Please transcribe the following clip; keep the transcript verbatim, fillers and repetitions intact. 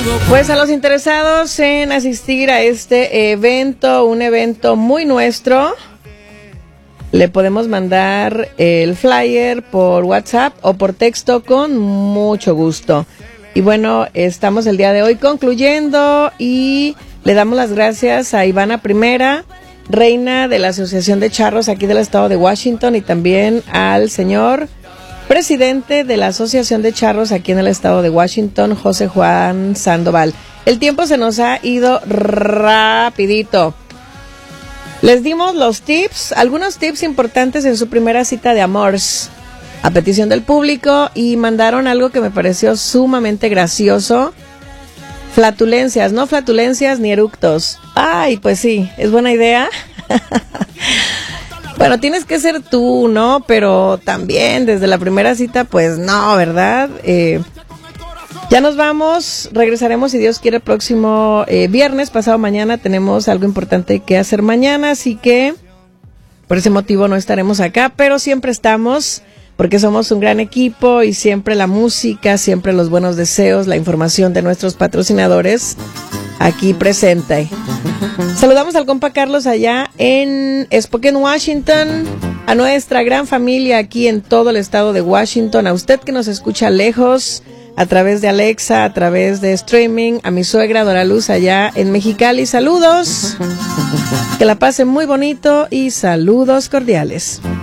Pues a los interesados en asistir a este evento, un evento muy nuestro, le podemos mandar el flyer por WhatsApp o por texto con mucho gusto. Y bueno, estamos el día de hoy concluyendo y le damos las gracias a Ivana Primera, reina de la Asociación de Charros aquí del estado de Washington, y también al señor presidente de la Asociación de Charros aquí en el estado de Washington, José Juan Sandoval. El tiempo se nos ha ido rapidito. Les dimos los tips, algunos tips importantes en su primera cita de amores, a petición del público, y mandaron algo que me pareció sumamente gracioso. Flatulencias, no flatulencias ni eructos. Ay, pues sí, es buena idea. Bueno, tienes que ser tú, ¿no? Pero también desde la primera cita, pues no, ¿verdad? Eh, ya nos vamos, regresaremos si Dios quiere el próximo eh, viernes, pasado mañana. Tenemos algo importante que hacer mañana, así que por ese motivo no estaremos acá, pero siempre estamos, porque somos un gran equipo y siempre la música, siempre los buenos deseos, la información de nuestros patrocinadores aquí presente. Saludamos al compa Carlos allá en Spokane, Washington, a nuestra gran familia aquí en todo el estado de Washington, a usted que nos escucha lejos, a través de Alexa, a través de streaming, a mi suegra Dora Luz allá en Mexicali. Saludos, que la pasen muy bonito y saludos cordiales.